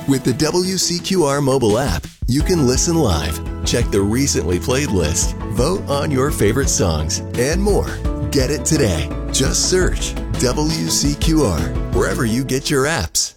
With the WCQR mobile app, you can listen live, check the recently played list, vote on your favorite songs, and more. Get it today. Just search WCQR wherever you get your apps.